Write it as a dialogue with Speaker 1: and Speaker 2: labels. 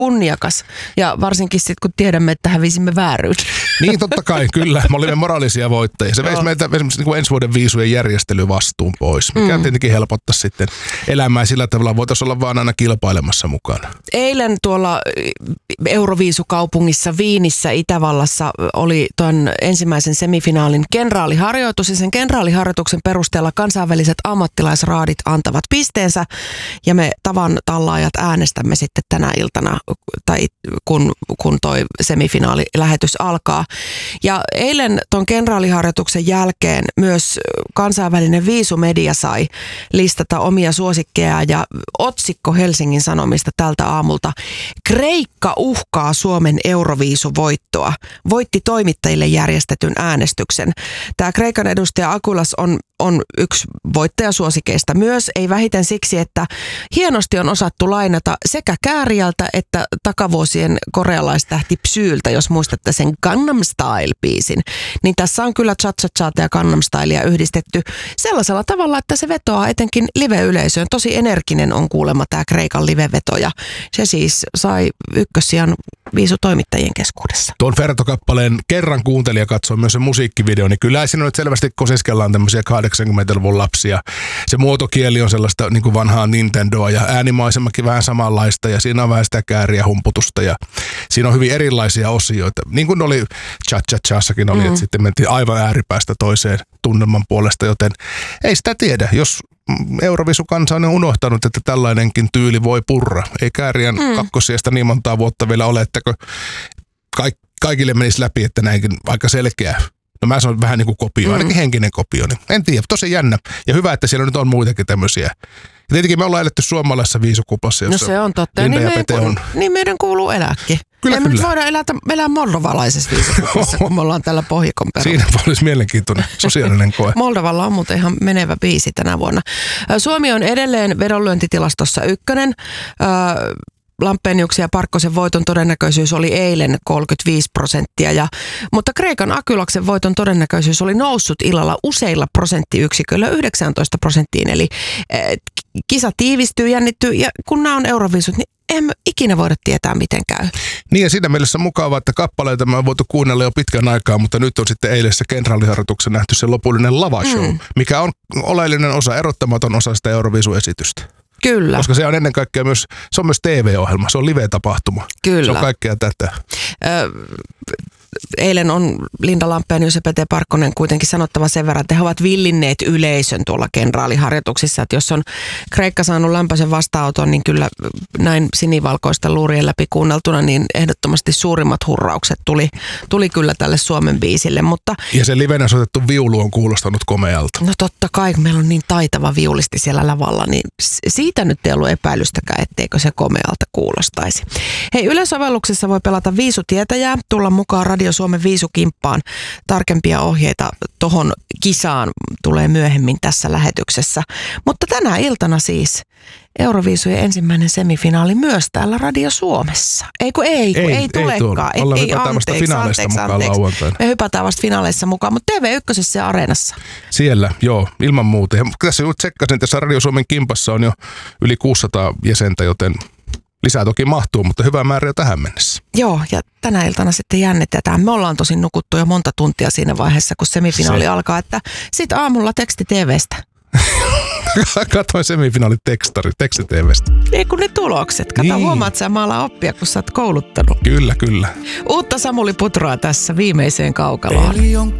Speaker 1: kunniakas. Ja varsinkin sitten, kun tiedämme, että hävisimme vääryyn.
Speaker 2: Niin, totta kai, kyllä. Me olimme moraalisia voittajia. Se veisi meiltä esimerkiksi niin kuin ensi vuoden viisujen järjelyvastuun pois, mikä tietenkin helpottaa sitten elämää sillä tavalla. Voitaisiin olla vaan aina kilpailemassa mukana.
Speaker 1: Eilen tuolla Euroviisukaupungissa Viinissä Itävallassa oli tuon ensimmäisen semifinaalin kenraaliharjoitus. Ja sen kenraaliharjoituksen perusteella kansainväliset ammattilaisraadit antavat pisteensä. Ja me tavan tallaajat äänestämme sitten tänä iltana, tai kun toi semifinaalilähetys alkaa. Ja eilen ton kenraaliharjoituksen jälkeen myös kansainvälinen Viisumedia sai listata omia suosikkejaan ja otsikko Helsingin Sanomista tältä aamulta: Kreikka uhkaa Suomen Euroviisuvoittoa. Voitti toimittajille järjestetyn äänestyksen. Tämä Kreikan edustaja Akulas on yksi voittajasuosikeista myös, ei vähiten siksi, että hienosti on osattu lainata sekä Kääriältä että takavuosien korealaistähti Psyyltä, jos muistatte sen Gangnam Style-biisin. Niin tässä on kyllä cha-cha-chata ja Gangnam Stylea yhdistetty sellaisella tavalla, että se vetoaa etenkin live-yleisöön. Tosi energinen on kuulemma tämä Kreikan live-veto ja se siis sai ykkössijan viisutoimittajien keskuudessa.
Speaker 2: Tuon Ferto-kappaleen kerran kuuntelija katsoi myös se musiikkivideo, niin kyllä siinä nyt selvästi kosiskellaan tämmöisiä 80-luvun lapsia. Se muotokieli on sellaista niin kuin vanhaa Nintendoa ja äänimaisemakin vähän samanlaista ja siinä on vähän sitä kääriä humputusta ja siinä on hyvin erilaisia osioita. Niin kuin oli Cha-Cha-Chassakin oli, että sitten mentiin aivan ääripäästä toiseen tunnelman puolesta, joten ei sitä tiedä, jos Euroviisukansa on unohtanut, että tällainenkin tyyli voi purra. Ei Kääriän kakkosijasta niin montaa vuotta vielä ole, että kaikille menisi läpi, että näinkin aika selkeä. No mä sanon vähän niin kuin kopio, ainakin henkinen kopio. Niin en tiedä, tosi jännä. Ja hyvä, että siellä nyt on muitakin tämmöisiä. Ja tietenkin me ollaan eletty suomalaisessa viisukuplassa, jossa
Speaker 1: no se on totta.
Speaker 2: Linda ja Pete on.
Speaker 1: Niin meidän kuuluu elääkin.
Speaker 2: Kyllä,
Speaker 1: me nyt voida elää moldovalaisessa viisukuplassa, kun me ollaan tällä pohjikon perällä.
Speaker 2: Siinä olisi mielenkiintoinen sosiaalinen koe.
Speaker 1: Moldovalla on muuten ihan menevä biisi tänä vuonna. Suomi on edelleen vedonlyöntitilastossa ykkönen. Lampeniuksen ja Parkkosen voiton todennäköisyys oli eilen 35%, mutta Kreikan Akylaksen voiton todennäköisyys oli noussut illalla useilla prosenttiyksiköillä 19%, eli kisa tiivistyy, jännittyy ja kun nämä on Euroviisut, niin emme ikinä voida tietää, miten käy.
Speaker 2: Niin ja siinä mielessä mukavaa, että kappaleita me on voitu kuunnella jo pitkän aikaa, mutta nyt on sitten eilisessä kenraaliharjoituksessa nähty se lopullinen lavashow, mikä on oleellinen osa, erottamaton osa sitä Euroviisuesitystä.
Speaker 1: Kyllä.
Speaker 2: Koska se on ennen kaikkea myös, se on myös TV-ohjelma, se on live-tapahtuma.
Speaker 1: Kyllä.
Speaker 2: Se on kaikkea tätä.
Speaker 1: Eilen on Linda Lampenius ja Pete Parkkonen kuitenkin sanottava sen verran, että he ovat villinneet yleisön tuolla kenraaliharjoituksissa. Että jos on Kreikka saanut lämpöisen vastaanoton, niin kyllä näin sinivalkoista luurien läpi kuunneltuna, niin ehdottomasti suurimmat hurraukset tuli kyllä tälle Suomen biisille. Mutta
Speaker 2: ja se livenä soitettu viulu on kuulostanut komealta.
Speaker 1: No totta kai, kun meillä on niin taitava viulisti siellä lavalla, niin siitä nyt ei ollut epäilystäkään, etteikö se komealta kuulostaisi. Hei, Yle-sovelluksessa voi pelata viisutietäjää, tulla mukaan Radio Suomen viisukimppaan. Tarkempia ohjeita tohon kisaan tulee myöhemmin tässä lähetyksessä. Mutta tänä iltana siis Euroviisujen ensimmäinen semifinaali myös täällä Radio Suomessa. Ei tulekaan.
Speaker 2: Me hypätään vasta finaaleista mukaan lauantaina.
Speaker 1: Me hypätään vasta finaaleissa mukaan, mutta TV1 ja Areenassa.
Speaker 2: Siellä, joo, ilman muuta. Ja tässä nyt tsekkasin, että tässä Radio Suomen kimpassa on jo yli 600 jäsentä, joten lisää toki mahtuu, mutta hyvää määrää tähän mennessä.
Speaker 1: Joo, ja tänä iltana sitten jännitetään. Me ollaan tosin nukuttu jo monta tuntia siinä vaiheessa, kun semifinaali alkaa, että sit aamulla teksti TV:stä.
Speaker 2: Katoin semifinaalit teksti TV:stä.
Speaker 1: Ei kun ne tulokset. Kato, niin. Huomaat sä maalla oppia, kun sä oot kouluttanut.
Speaker 2: Kyllä.
Speaker 1: Uutta Samuli Putraa tässä viimeiseen kaukaloon.